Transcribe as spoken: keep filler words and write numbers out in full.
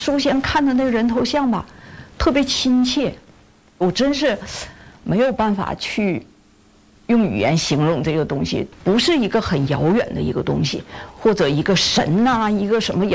书仙看的那个人头像吧，特别亲切，我真是没有办法去用语言形容这个东西，不是一个很遥远的一个东西，或者一个神呐、啊，一个什么。